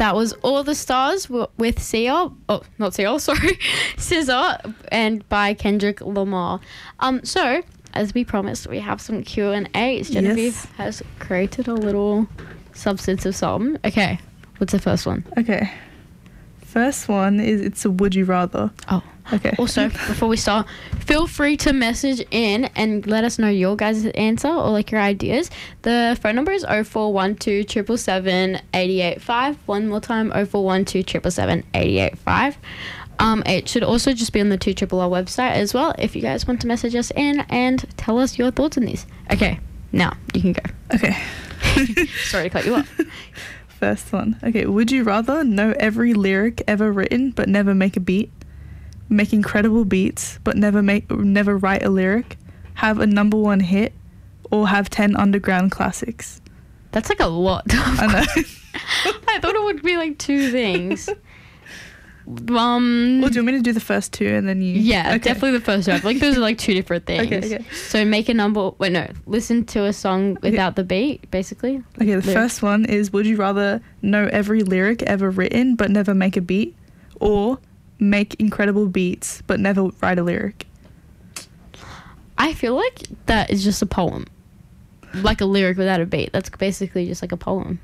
that was All the Stars with Sia. Oh, not Sia, sorry. Scissor, and by Kendrick Lamar. So, as we promised, we have some Q&As. Genevieve has created a little substance of some. Okay, what's the first one? Okay. First one is it's a would you rather. Oh. Okay. Also, before we start, feel free to message in and let us know your guys' answer or like your ideas. The phone number is 0412 777 885. One more time, 0412 777 885. It should also just be on the 2RRR website as well if you guys want to message us in and tell us your thoughts on these. Okay, now you can go. Okay. Sorry to cut you off. First one. Okay, would you rather know every lyric ever written but never make a beat? Make incredible beats but never write a lyric? Have a number one hit? Or have 10 underground classics? That's like a lot. I know. I thought it would be like two things. Well, do you want me to do the first two and then you... Yeah, okay. definitely the first one. Like those are like two different things. Okay. So listen to a song without the beat, basically. Okay, the first one is would you rather know every lyric ever written but never make a beat? Or make incredible beats but never write a lyric? I feel like that is just a poem. Like a lyric without a beat. That's basically just like a poem.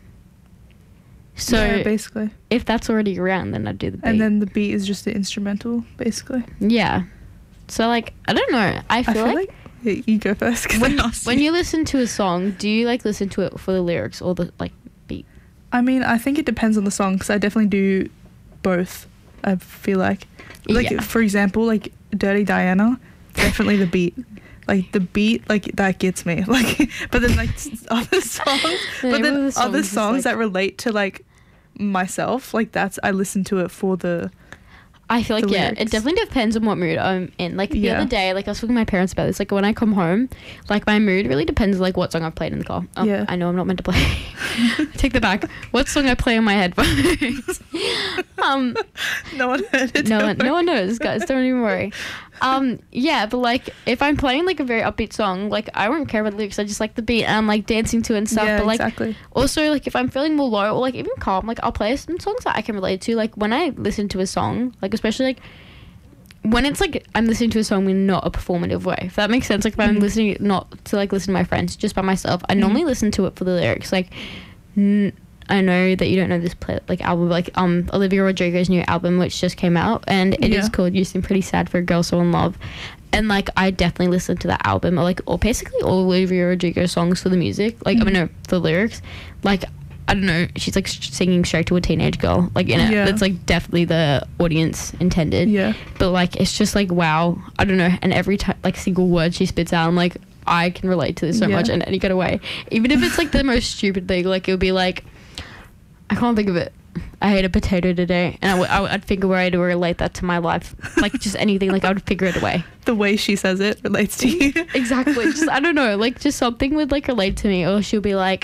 So yeah, basically. If that's already around, then I'd do the beat. And then the beat is just the instrumental, basically. Yeah. So like, I don't know. I feel like you go first. When you listen to a song, do you like listen to it for the lyrics or the like beat? I mean, I think it depends on the song because I definitely do both. I feel like for example, like Dirty Diana, definitely the beat. Like the beat, like that gets me. Like, but then like other songs, that relate to like myself, like I listen to it for the. I feel like lyrics. It definitely depends on what mood I'm in. Like the other day, like I was talking to my parents about this. Like when I come home, like my mood really depends on like what song I've played in the car. Oh, yeah. I know I'm not meant to play. Take that back. What song I play on my headphones? No one heard it. No one knows, guys. Don't even worry. Yeah, but like if I'm playing like a very upbeat song, like I won't care about the lyrics. I just like the beat and I'm like dancing to it and stuff. Yeah, but like exactly. Also like if I'm feeling more low or like even calm, like I'll play some songs that I can relate to. Like when I listen to a song, like especially like when it's like I'm listening to a song in not a performative way. If that makes sense. Like if I'm listening not to like listen to my friends, just by myself, I normally listen to it for the lyrics. Like I know that you don't know this album, like Olivia Rodrigo's new album, which just came out, and it is called "You Seem Pretty Sad for a Girl So in Love," and like I definitely listened to that album, or basically all Olivia Rodrigo songs for the music, like for the lyrics, like I don't know, she's like singing straight to a teenage girl, like in it. That's like definitely the audience intended. Yeah, but like it's just like wow, I don't know, and every time like single word she spits out, I'm like I can relate to this so much in any kind of way, even if it's like the most stupid thing, like it'll be like. I can't think of it. I ate a potato today, and I'd figure a way to relate that to my life. Like, just anything, like, I would figure it away. The way she says it relates to you. Exactly. Just, I don't know, like, just something would, like, relate to me. Or she'll be like,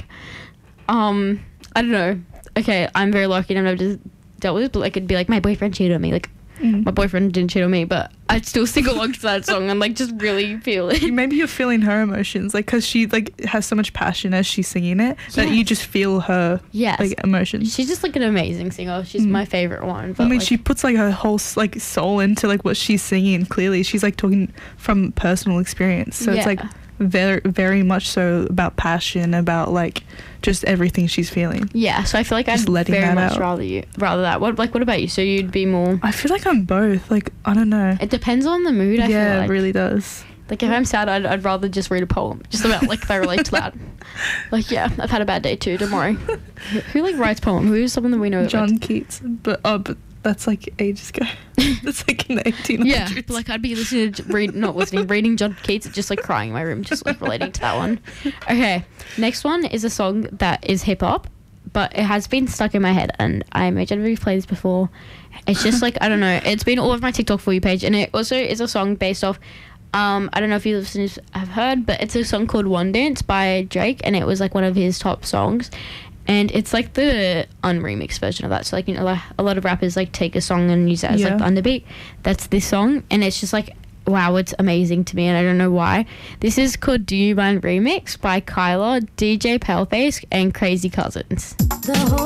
I don't know. Okay, I'm very lucky and I've never just dealt with it, but, like, it'd be like, my boyfriend cheated on me. Like, my boyfriend didn't cheat on me, but I'd still sing along to that song and, like, just really feel it. Maybe you're feeling her emotions, like, because she, like, has so much passion as she's singing it that you just feel her, like, emotions. She's just, like, an amazing singer. She's my favourite one. But, I mean, she puts, like, her whole, like, soul into, like, what she's singing. Clearly, she's, like, talking from personal experience. So it's, like, very, very much so about passion, about, like, just everything she's feeling. Yeah, so I feel like I'd very much rather that. What about you? So you'd be more... I feel like I'm both. Like, I don't know. It depends on the mood, I feel like. Yeah, it really does. Like, if I'm sad, I'd rather just read a poem. Just about, like, if I relate to that. Like, yeah, I've had a bad day too, don't worry. Who like, writes poem? Who's someone that we know? John Keats. But that's, like, ages ago. That's, like, in the 1800s. Yeah, but, like, I'd be reading John Keats, just, like, crying in my room, just, like, relating to that one. Okay, next one is a song that is hip-hop, but it has been stuck in my head, and I imagine we've played this before. It's just, like, I don't know, it's been all over my TikTok For You page, and it also is a song based off... I don't know if you listeners have heard, but it's a song called One Dance by Drake, and it was, like, one of his top songs. And it's like the unremixed version of that. So like, you know, like a lot of rappers like take a song and use that as like the underbeat. That's this song, and it's just like, wow, it's amazing to me, and I don't know why. This is called Do You Mind Remix by Kyla, DJ Paleface, and Crazy Cousins.